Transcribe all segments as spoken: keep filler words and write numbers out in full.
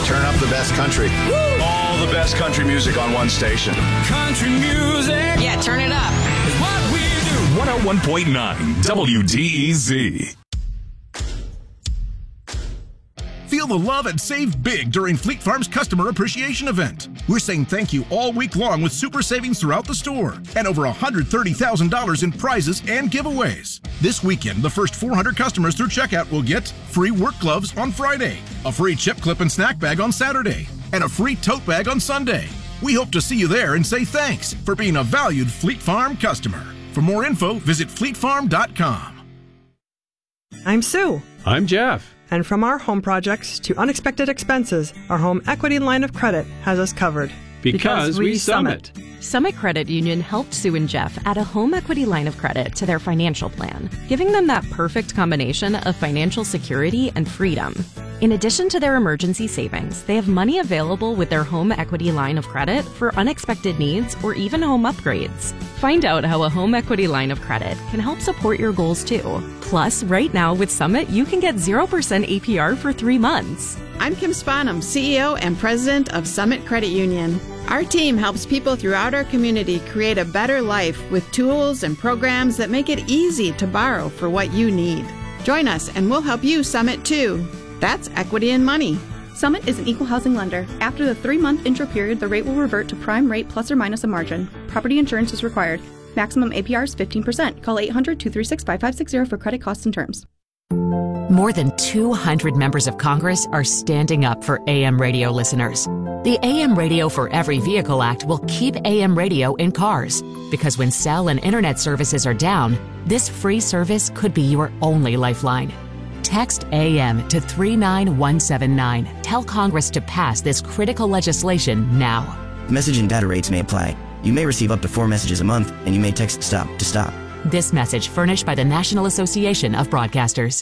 Turn up the best country. Woo! All the best country music on one station. Country music. Yeah, turn it up. Is what we do. one oh one point nine W D E Z. Feel the love and save big during Fleet Farm's Customer Appreciation Event. We're saying thank you all week long with super savings throughout the store and over one hundred thirty thousand dollars in prizes and giveaways. This weekend, the first four hundred customers through checkout will get free work gloves on Friday, a free chip clip and snack bag on Saturday, and a free tote bag on Sunday. We hope to see you there and say thanks for being a valued Fleet Farm customer. For more info, visit fleet farm dot com. I'm Sue. I'm Jeff. And from our home projects to unexpected expenses, our home equity line of credit has us covered. Because, because we, we Summit. Summit Credit Union helped Sue and Jeff add a home equity line of credit to their financial plan, giving them that perfect combination of financial security and freedom. In addition to their emergency savings, they have money available with their home equity line of credit for unexpected needs or even home upgrades. Find out how a home equity line of credit can help support your goals too. Plus, right now with Summit, you can get zero percent A P R for three months. I'm Kim Spanum, C E O and President of Summit Credit Union. Our team helps people throughout our community create a better life with tools and programs that make it easy to borrow for what you need. Join us and we'll help you Summit too. That's equity and money. Summit is an equal housing lender. After the three-month intro period, the rate will revert to prime rate plus or minus a margin. Property insurance is required. Maximum A P R is fifteen percent. Call eight hundred, two three six, five five six zero for credit costs and terms. More than two hundred members of Congress are standing up for A M radio listeners. The A M Radio for Every Vehicle Act will keep A M radio in cars, because when cell and internet services are down, this free service could be your only lifeline. Text A M to three nine one seven nine. Tell Congress to pass this critical legislation now. Message and data rates may apply. You may receive up to four messages a month, and you may text STOP to stop. This message furnished by the National Association of Broadcasters.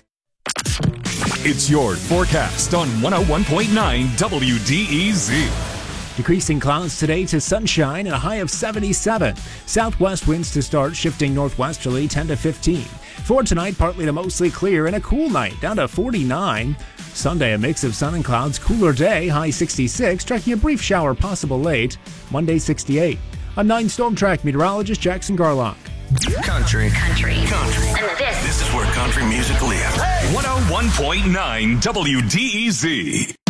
It's your forecast on one oh one point nine W D E Z. Decreasing clouds today to sunshine and a high of seventy-seven. Southwest winds to start, shifting northwesterly ten to fifteen. For tonight, partly to mostly clear and a cool night, down to forty-nine. Sunday, a mix of sun and clouds, cooler day, high sixty-six, tracking a brief shower possible late. Monday, sixty-eight. I'm nine Storm Track meteorologist Jackson Garlock. Country. Country. Country. And this. This is where country music lives. one oh one point nine W D E Z.